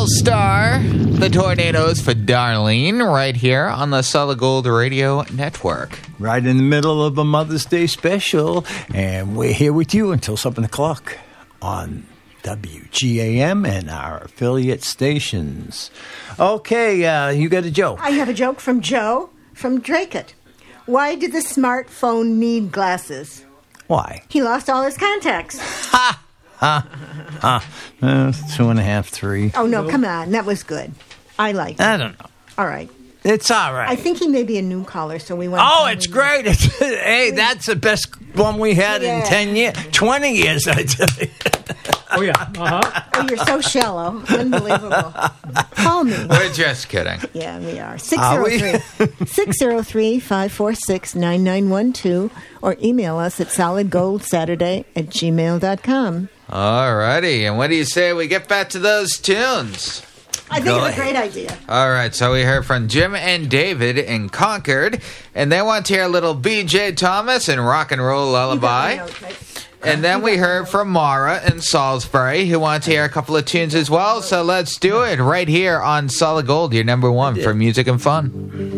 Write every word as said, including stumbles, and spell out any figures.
Star, the Tornadoes for Darlene, right here on the Solid Gold Radio Network. Right in the middle of a Mother's Day special, and we're here with you until seven o'clock on W G A M and our affiliate stations. Okay, uh, you got a joke. I have a joke from Joe from Drake-It. Why did the smartphone need glasses? Why? He lost all his contacts. Ha! Ha! Ha! Uh, two and a half, three. Oh, no, come on. That was good. I liked it. I don't know. All right. It's all right. I think he may be a new caller, so we want Oh, to it's great. It's, hey, that's the best one we had Yeah. in ten years. twenty years, I tell you. Oh, yeah. Uh-huh. Oh, you're so shallow. Unbelievable. Call me. We're just kidding. Yeah, we are. six oh three, six oh three, five four six, nine nine one two or email us at solidgoldsaturday at gmail dot com. All righty. And what do you say we get back to those tunes? I think Go it's a ahead. great idea. All right, so we heard from Jim and David in Concord, and they want to hear a little B J Thomas and Rock and Roll Lullaby. You got my note, right? And then we heard from Mara in Salisbury, who want to hear a couple of tunes as well. So let's do it right here on Solid Gold, your number one for music and fun.